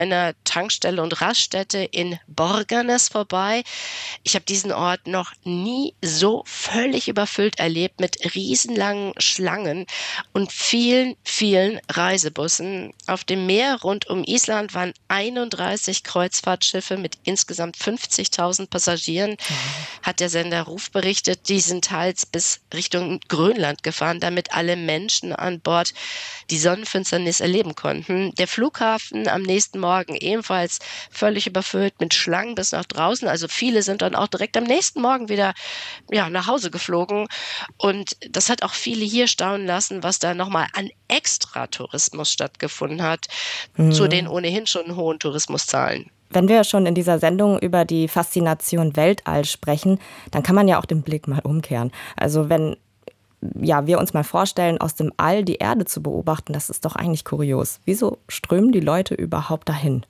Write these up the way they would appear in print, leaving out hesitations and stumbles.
einer Tankstelle und Raststätte in Borgarnes vorbei. Ich habe diesen Ort noch nie so völlig überfüllt erlebt mit riesenlangen Schlangen und vielen, vielen Reisebussen. Auf dem Meer rund um Island waren 31 Kreuzfahrtschiffe mit insgesamt 50.000 Passagieren, Wow. hat der Sender Ruf berichtet. Die sind teils bis Richtung Grönland gefahren, damit alle Menschen an Bord die Sonnenfinsternis erleben konnten. Der Flughafen am nächsten Morgen ebenfalls völlig überfüllt mit Schlangen bis nach draußen. Also viele sind dann auch direkt am nächsten Morgen wieder nach Hause geflogen. Und das hat auch viele hier staunen lassen, was da nochmal an Extratourismus stattgefunden hat, zu den Mhm. ohnehin schon hohen Tourismuszahlen. Wenn wir schon in dieser Sendung über die Faszination Weltall sprechen, dann kann man ja auch den Blick mal umkehren. Also wenn wir uns mal vorstellen, aus dem All die Erde zu beobachten, das ist doch eigentlich kurios. Wieso strömen die Leute überhaupt dahin?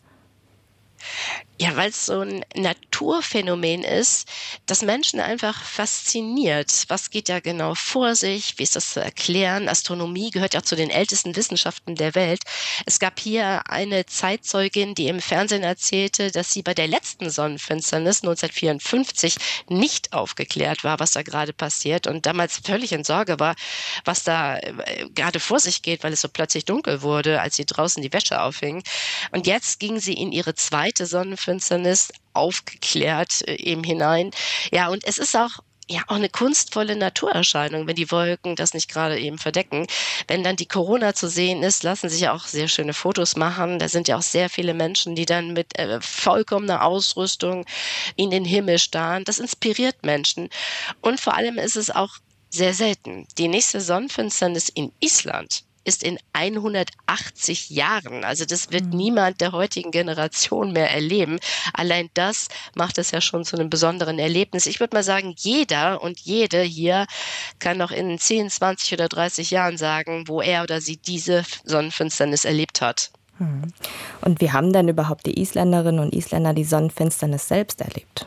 Ja, weil es so ein Naturphänomen ist, das Menschen einfach fasziniert. Was geht da genau vor sich? Wie ist das zu erklären? Astronomie gehört ja zu den ältesten Wissenschaften der Welt. Es gab hier eine Zeitzeugin, die im Fernsehen erzählte, dass sie bei der letzten Sonnenfinsternis 1954 nicht aufgeklärt war, was da gerade passiert und damals völlig in Sorge war, was da gerade vor sich geht, weil es so plötzlich dunkel wurde, als sie draußen die Wäsche aufhing. Und jetzt ging sie in ihre zweite Sonnenfinsternis aufgeklärt eben hinein. Ja, und es ist auch eine kunstvolle Naturerscheinung, wenn die Wolken das nicht gerade eben verdecken. Wenn dann die Corona zu sehen ist, lassen sich ja auch sehr schöne Fotos machen. Da sind ja auch sehr viele Menschen, die dann mit vollkommener Ausrüstung in den Himmel starren. Das inspiriert Menschen. Und vor allem ist es auch sehr selten. Die nächste Sonnenfinsternis in Island ist in 180 Jahren. Also das wird Mhm. niemand der heutigen Generation mehr erleben. Allein das macht es ja schon zu einem besonderen Erlebnis. Ich würde mal sagen, jeder und jede hier kann noch in 10, 20 oder 30 Jahren sagen, wo er oder sie diese Sonnenfinsternis erlebt hat. Mhm. Und wie haben denn überhaupt die Isländerinnen und Isländer die Sonnenfinsternis selbst erlebt?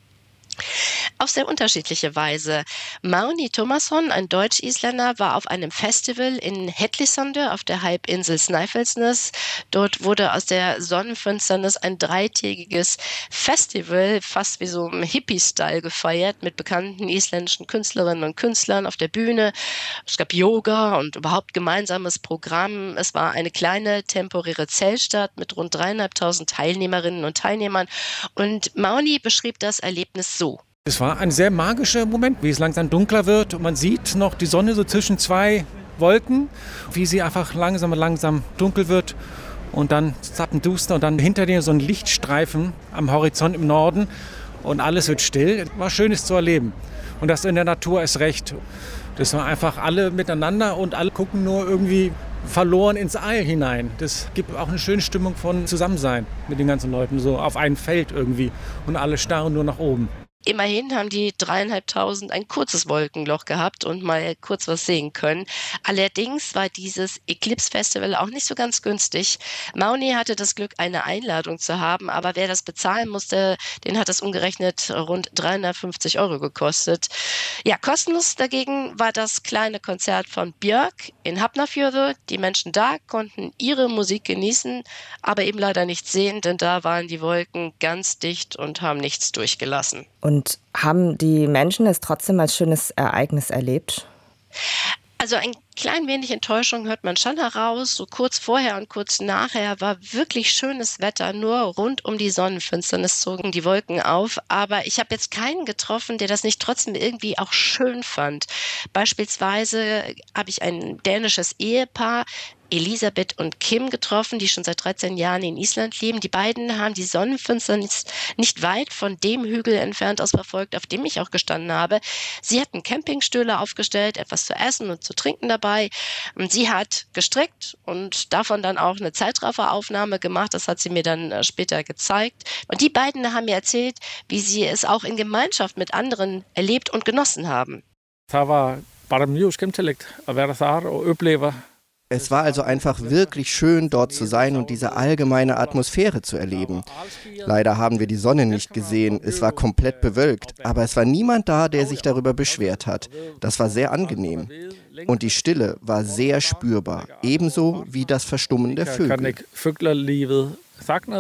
Auf sehr unterschiedliche Weise. Mauni Tómasson, ein Deutsch-Isländer, war auf einem Festival in Hetlisonde auf der Halbinsel Snæfellsnes. Dort wurde aus der Sonnenfinsternis ein dreitägiges Festival, fast wie so im Hippie-Style gefeiert, mit bekannten isländischen Künstlerinnen und Künstlern auf der Bühne. Es gab Yoga und überhaupt gemeinsames Programm. Es war eine kleine temporäre Zeltstadt mit rund 3.500 Teilnehmerinnen und Teilnehmern. Und Mauni beschrieb das Erlebnis so. Es war ein sehr magischer Moment, wie es langsam dunkler wird und man sieht noch die Sonne so zwischen zwei Wolken, wie sie einfach langsam dunkel wird und dann zappenduster und dann hinter dir so ein Lichtstreifen am Horizont im Norden und alles wird still. War Schönes zu erleben und das in der Natur ist recht. Das war einfach alle miteinander und alle gucken nur irgendwie verloren ins All hinein. Das gibt auch eine schöne Stimmung von Zusammensein mit den ganzen Leuten, so auf einem Feld irgendwie und alle starren nur nach oben. Immerhin haben die 3.500 ein kurzes Wolkenloch gehabt und mal kurz was sehen können. Allerdings war dieses Eclipse-Festival auch nicht so ganz günstig. Mauni hatte das Glück, eine Einladung zu haben, aber wer das bezahlen musste, den hat das umgerechnet rund 350 € gekostet. Ja, kostenlos dagegen war das kleine Konzert von Björk in Hafnarfjörður. Die Menschen da konnten ihre Musik genießen, aber eben leider nichts sehen, denn da waren die Wolken ganz dicht und haben nichts durchgelassen. Und haben die Menschen es trotzdem als schönes Ereignis erlebt? Also ein klein wenig Enttäuschung hört man schon heraus. So kurz vorher und kurz nachher war wirklich schönes Wetter. Nur rund um die Sonnenfinsternis zogen die Wolken auf. Aber ich habe jetzt keinen getroffen, der das nicht trotzdem irgendwie auch schön fand. Beispielsweise habe ich ein dänisches Ehepaar, Elisabeth und Kim, getroffen, die schon seit 13 Jahren in Island leben. Die beiden haben die Sonnenfinsternis nicht weit von dem Hügel entfernt aus verfolgt, auf dem ich auch gestanden habe. Sie hatten Campingstühle aufgestellt, etwas zu essen und zu trinken dabei. Und sie hat gestrickt und davon dann auch eine Zeitrafferaufnahme gemacht. Das hat sie mir dann später gezeigt. Und die beiden haben mir erzählt, wie sie es auch in Gemeinschaft mit anderen erlebt und genossen haben. Það var bara mjög skemmtilegt að vera þar og upplifa. Es war also einfach wirklich schön, dort zu sein und diese allgemeine Atmosphäre zu erleben. Leider haben wir die Sonne nicht gesehen, es war komplett bewölkt, aber es war niemand da, der sich darüber beschwert hat. Das war sehr angenehm. Und die Stille war sehr spürbar, ebenso wie das Verstummen der Vögel. Fuglalífið sakna